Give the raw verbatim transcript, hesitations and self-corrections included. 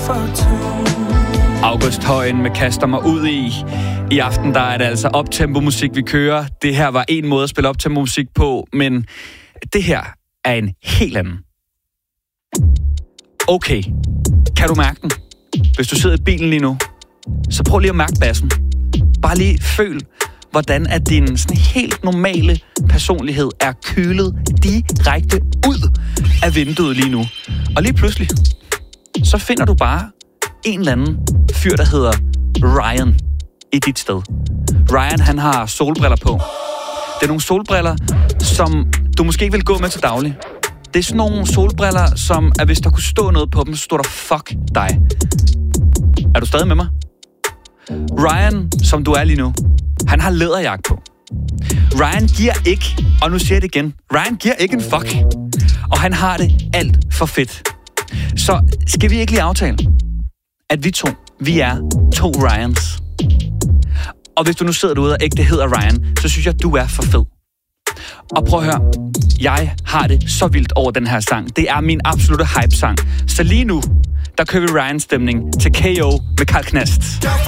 August Højen med Kaster mig ud i. I aften der er det altså optempo-musik, vi kører. Det her var en måde at spille optempo-musik på, men det her er en helt anden. Okay, kan du mærke den? Hvis du sidder i bilen lige nu, så prøv lige at mærke bassen. Bare lige føl, hvordan at din sådan helt normale personlighed er kølet direkte ud af vinduet lige nu. Og lige pludselig, så finder du bare en eller anden fyr, der hedder Ryan i dit sted. Ryan, han har solbriller på. Det er nogle solbriller, som du måske ikke vil gå med til daglig. Det er sådan nogle solbriller, som at hvis der kunne stå noget på dem, så står der fuck dig. Er du stadig med mig? Ryan, som du er lige nu, han har læderjakke på. Ryan giver ikke, og nu siger jeg det igen, Ryan giver ikke en fuck. Og han har det alt for fedt. Så skal vi ikke lige aftale, at vi to, vi er to Ryans. Og hvis du nu sidder derude og ikke det hedder Ryan, så synes jeg, du er for fed. Og prøv at høre, jeg har det så vildt over den her sang. Det er min absolutte hype-sang. Så lige nu, der kører vi Ryan-stemning til K O med Karl Knast.